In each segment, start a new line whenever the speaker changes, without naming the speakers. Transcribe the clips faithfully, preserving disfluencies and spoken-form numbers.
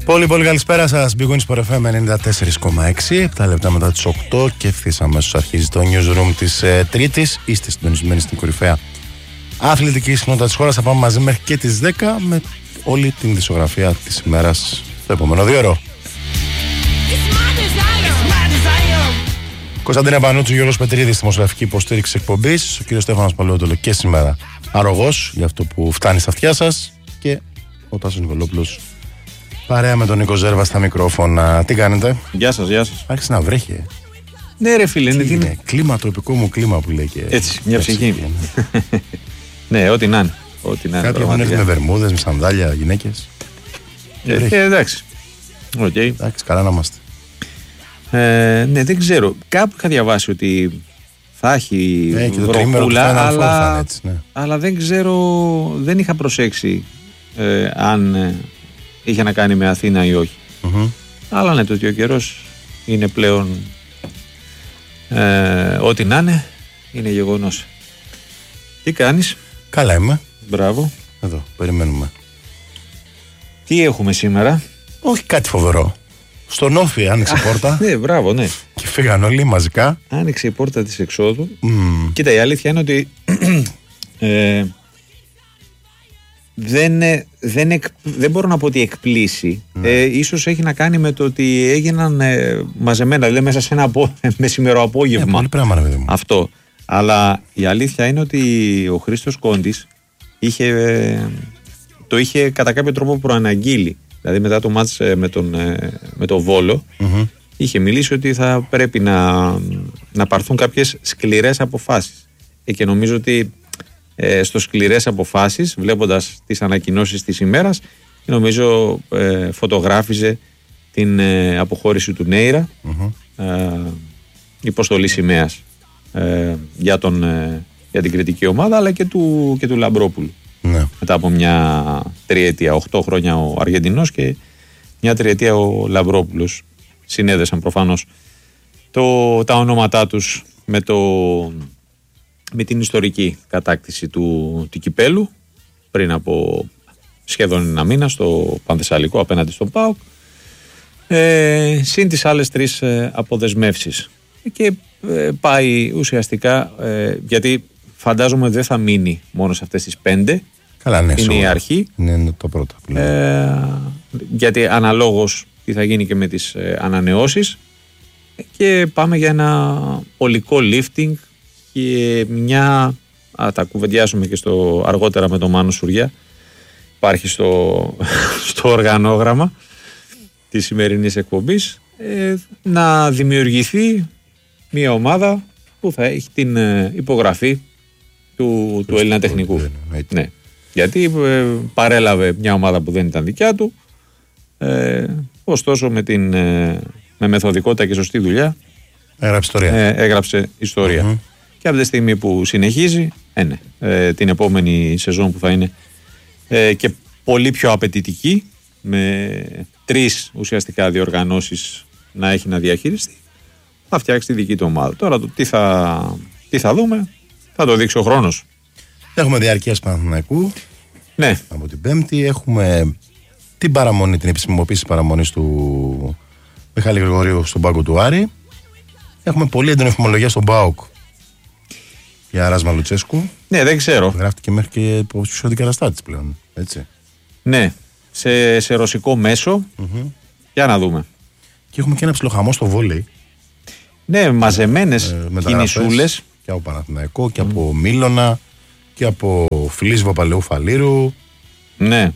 Πολύ πολύ καλησπέρα σας. Big Win Sport εφ εμ ενενήντα τέσσερα κόμμα έξι. επτά λεπτά μετά τις οκτώ και ευθύς αμέσως αρχίζει το newsroom της ε, Τρίτης. Είστε συντονισμένοι στην κορυφαία αθλητική συχνότητα της χώρας. Θα πάμε μαζί μέχρι και τις δέκα με όλη την δισογραφία της ημέρας στο επόμενο δύο ώρο. Κωνσταντίνα Πανούτσου, Γιώργος Πετρίδης, δημοσιογραφική υποστήριξη εκπομπής. Ο κύριος Στέφανος Παλαιότολο και σήμερα αρρωγός για αυτό που φτάνει στα αυτιά σας. Και ο Τάσος Νικολόπουλος παρέα με τον Νίκο Ζέρβα στα μικρόφωνα. Τι κάνετε?
Γεια σας, γεια σας.
Άρχισε να βρέχει. Ε.
Ναι, ρε φίλε, είναι,
είναι κλίμα, τοπικό μου κλίμα που λέει και.
Έτσι, μια ψυχή. Ναι, ό,τι να είναι. Ό,τι να είναι.
Κάποιοι έχουν έρθει με βερμούδες, με σανδάλια, γυναίκες.
Ε, ε, εντάξει. Okay.
Εντάξει, καλά να είμαστε.
Ε, ναι, δεν ξέρω. Κάπου είχα διαβάσει ότι θα έχει
ε,
βροχούλα, αλλά,
έτσι, ναι.
αλλά δεν ξέρω, δεν είχα προσέξει ε, αν ε, είχε να κάνει με Αθήνα ή όχι.
Mm-hmm.
Αλλά ναι, το ότι ο καιρός είναι πλέον ε, ό,τι να είναι, είναι γεγονός. Τι κάνεις?
Καλά είμαι.
Μπράβο.
Εδώ, περιμένουμε.
Τι έχουμε σήμερα?
Όχι κάτι φοβερό. Στον Όφη άνοιξε η πόρτα.
Ναι, μπράβο, ναι.
Και φύγαν όλοι μαζικά.
Άνοιξε η πόρτα της εξόδου.
Mm.
Κοίτα, η αλήθεια είναι ότι ε, δεν, δεν, εκ, δεν μπορώ να πω ότι εκπλήσει. Ναι. Ε, ίσως έχει να κάνει με το ότι έγιναν ε, μαζεμένα, δηλαδή μέσα σε ένα απο, μεσημερό απόγευμα.
Ναι, πολύ πράγμα, ρε παιδί μου.
Αυτό. Αλλά η αλήθεια είναι ότι ο Χρήστος Κόντης είχε, ε, το είχε κατά κάποιο τρόπο προαναγγείλει. Δηλαδή μετά το μάτς με τον, με τον Βόλο
mm-hmm.
είχε μιλήσει ότι θα πρέπει να, να πάρθουν κάποιες σκληρές αποφάσεις. Ε, και νομίζω ότι ε, στο σκληρές αποφάσεις, βλέποντας τις ανακοινώσεις της ημέρας, νομίζω ε, φωτογράφιζε την ε, αποχώρηση του Νέιρα,
mm-hmm.
ε, υποστολή σημαίας ε, για, τον, ε, για την κριτική ομάδα, αλλά και του, και του Λαμπρόπουλου.
Ναι.
Μετά από μια τριετία, οκτώ χρόνια ο Αργεντινός και μια τριετία ο Λαμπρόπουλος. Συνέδεσαν προφανώς το, τα ονόματά τους με, το, με την ιστορική κατάκτηση του, του κυπέλου πριν από σχεδόν ένα μήνα στο Πανθεσσαλικό απέναντι στον ΠΑΟΚ, ε, συν τις άλλες τρεις ε, αποδεσμεύσεις. Και ε, πάει ουσιαστικά, ε, γιατί φαντάζομαι δεν θα μείνει μόνο σε αυτές τις πέντε.
Καλά, ναι,
είναι
σίγουρα.
Η αρχή.
Είναι το πρώτο.
Ε, γιατί αναλόγως τι θα γίνει και με τις ε, ανανεώσεις. Και πάμε για ένα ολικό lifting και μια... Α, τα κουβεντιάσουμε και στο, αργότερα με τον Μάνο Σουριά. Υπάρχει στο, στο οργανόγραμμα της σημερινής εκπομπής. Ε, να δημιουργηθεί μια ομάδα που θα έχει την ε, υπογραφή του, του Έλληνα τεχνικού. Ναι. Γιατί ε, παρέλαβε μια ομάδα που δεν ήταν δικιά του, ε, ωστόσο με, την, ε, με μεθοδικότητα και σωστή δουλειά
έγραψε ιστορία.
Ε, έγραψε ιστορία. Mm-hmm. Και από τη στιγμή που συνεχίζει, ε, ναι, ε, την επόμενη σεζόν που θα είναι ε, και πολύ πιο απαιτητική, με τρεις ουσιαστικά διοργανώσεις να έχει να διαχειριστεί, θα φτιάξει τη δική του ομάδα. Τώρα το τι θα, τι θα δούμε θα το δείξει ο χρόνος.
Έχουμε διαρκείας Παναθηναϊκού.
Ναι.
Από την Πέμπτη έχουμε την παραμονή, την επισημοποίηση της παραμονής του Μιχάλη Γρηγορίου στον πάγκο του Άρη. Έχουμε πολύ έντονη εφημολογία στον ΠΑΟΚ για Ράσμα Λουτσέσκου.
Ναι, δεν ξέρω.
Γράφτηκε μέχρι και υποψήφιος αντικαταστάτης πλέον. Έτσι.
Ναι, σε, σε ρωσικό μέσο.
Mm-hmm.
Για να δούμε.
Και έχουμε και ένα ψιλοχαμό στο βόλεϊ.
Ναι, μαζεμένες ε, κινησούλες.
Και από Παναθηναϊκό και mm. από Μίλωνα και από Φιλίσβο Παλαιού Φαλήρου.
Ναι.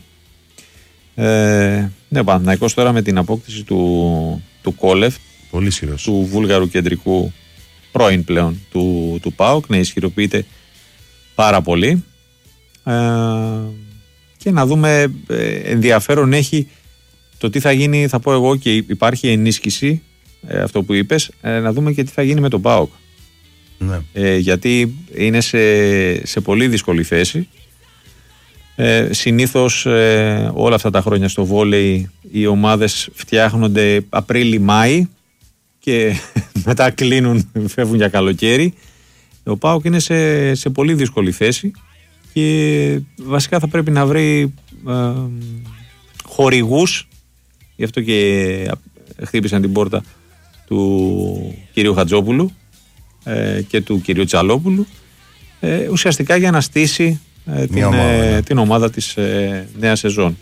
Ε, ναι, ο Παναθηναϊκός τώρα με την απόκτηση του, του Κόλεφ,
πολύ σειρός,
του Βούλγαρου κεντρικού πρώην πλέον του, του ΠΑΟΚ, να ισχυροποιείται πάρα πολύ. Ε, και να δούμε, ε, ενδιαφέρον έχει το τι θα γίνει, θα πω εγώ, και υπάρχει ενίσχυση, ε, αυτό που είπες, ε, να δούμε και τι θα γίνει με τον ΠΑΟΚ.
Ναι.
Ε, γιατί είναι σε, σε πολύ δύσκολη θέση. Ε, συνήθως ε, όλα αυτά τα χρόνια στο βόλεϊ οι ομάδες φτιάχνονται Απρίλη-Μάη και μετά κλείνουν, φεύγουν για καλοκαίρι. Ο ΠΑΟΚ είναι σε, σε πολύ δύσκολη θέση και βασικά θα πρέπει να βρει ε, χορηγούς Γι' αυτό και χτύπησαν την πόρτα του κυρίου Χατζόπουλου ε, και του κυρίου Τσαλόπουλου, ε, ουσιαστικά για να στήσει ε, την, ομάδα, ε, την ομάδα της ε, νέας σεζόν.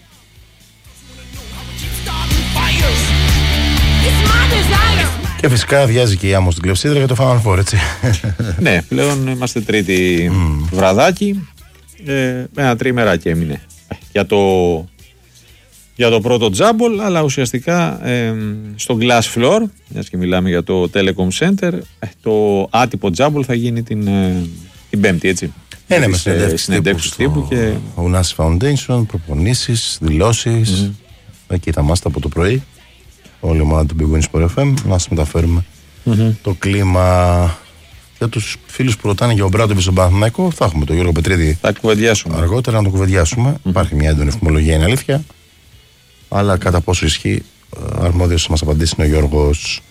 Και φυσικά βιάζει και η άμμο στην κλεψίδρα για το Final Four, έτσι.
Ναι, πλέον είμαστε τρίτη mm. βραδάκι. Ε, ένα τρίμεράκι έμεινε για το, για το πρώτο τζάμπολ, αλλά ουσιαστικά ε, στο Glass Floor, μιας και μιλάμε για το Telecom Center, ε, το άτυπο τζάμπολ θα γίνει την, ε, την Πέμπτη, έτσι.
Είναι με συνεντεύξεις τύπου και... Ο Onassis Foundation, προπονήσεις, δηλώσεις. Mm-hmm. Εκεί θα είμαστε από το πρωί. Όλη η ομάδα του Big Win Sport εφ εμ, να σας μεταφέρουμε mm-hmm. το κλίμα. Για τους φίλους που ρωτάνε για ο Μπράντοβιτς στον Παναθηναϊκό, θα έχουμε τον Γιώργο Πετρίδη αργότερα να το κουβεντιάσουμε. Mm-hmm. Υπάρχει μια έντονη εφημολογία, είναι αλήθεια. Αλλά κατά πόσο ισχύει, αρμόδιος να μας απαντήσει είναι ο Γιώργος.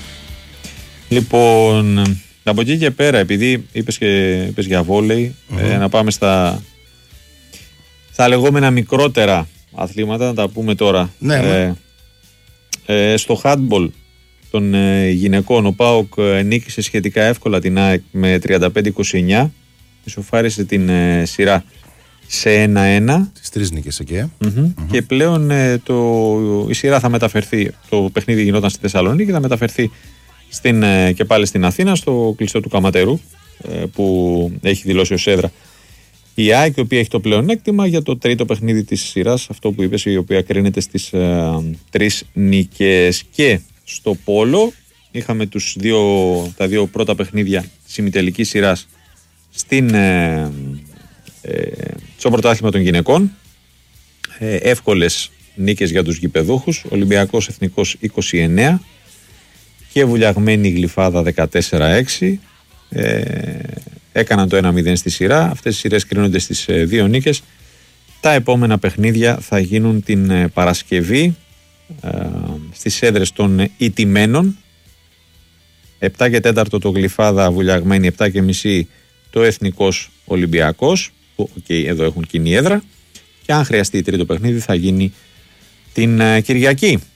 Λοιπόν, από εκεί και πέρα, επειδή είπες, και, είπες για βόλεϊ, mm-hmm. ε, να πάμε στα, στα λεγόμενα μικρότερα αθλήματα, να τα πούμε τώρα.
Ναι,
ε, ε, στο handball των ε, γυναικών, ο ΠΑΟΚ ε, νίκησε σχετικά εύκολα την ΑΕΚ με τριάντα πέντε είκοσι εννιά, ισοφάρισε την ε, σειρά σε ένα ένα.
Τις τρεις νίκες εκεί.
Mm-hmm. Mm-hmm. Και πλέον ε, το, η σειρά θα μεταφερθεί, το παιχνίδι γινόταν στη Θεσσαλονίκη, θα μεταφερθεί στην, ε, και πάλι στην Αθήνα, στο κλειστό του Καματερού, ε, που έχει δηλώσει ως έδρα η ΑΕΚ, η οποία έχει το πλεονέκτημα για το τρίτο παιχνίδι της σειράς, αυτό που είπες, η οποία κρίνεται στις ε, τρεις νίκες. Και στο πόλο είχαμε τους δύο, τα δύο πρώτα παιχνίδια της ημιτελικής σειράς στην, ε, ε, στο πρωτάθλημα των γυναικών. Ε, εύκολες νίκες για τους γηπεδούχους, Ολυμπιακός Εθνικός είκοσι εννέα και Βουλιαγμένη Γλυφάδα δεκατέσσερα έξι. Ε, έκαναν το ένα μηδέν στη σειρά. Αυτές οι σειρές κρίνονται στις ε, δύο νίκες. Τα επόμενα παιχνίδια θα γίνουν την ε, Παρασκευή ε, στις έδρες των ε, ηττημένων. επτά και τέταρτο το Γλυφάδα Βουλιαγμένη, επτά και μισή το Εθνικός Ολυμπιακός, που okay, εδώ έχουν κοινή έδρα, και αν χρειαστεί τρίτο παιχνίδι θα γίνει την ε, Κυριακή.